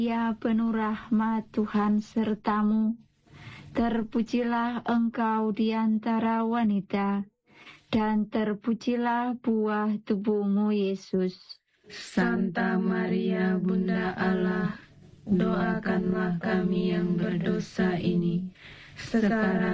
Ya penuh rahmat Tuhan sertamu, terpujilah engkau di antara wanita, dan terpujilah buah tubuhmu Yesus. Santa Maria, Bunda Allah, doakanlah kami yang berdosa ini, sekarang